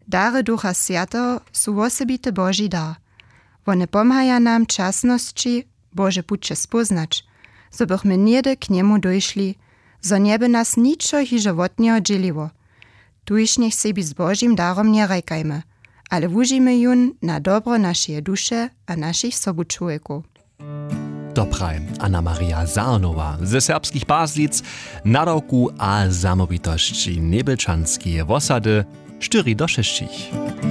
Dary Ducha Świętego są osobity Boży dar. One pomagają nam czasności Boże pucie spoznać, so bychmy niedy k niemu dojszli, zo nieby nas niczo životnio dzieliło. Tuż niech sebi z Bożym darom nie rajkajmy, ale włożymy jun na dobro naszej dusze a naszych sobuczłowieków. Dobraj, Anna-Maria Zarnowa ze serbskich Baslic, nadawku a samobitości Nebelčanskiej osady 4 do 6.